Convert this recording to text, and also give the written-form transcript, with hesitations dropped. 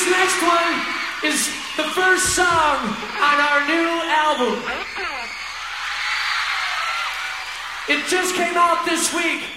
This next one is the first song on our new album. It just came out this week.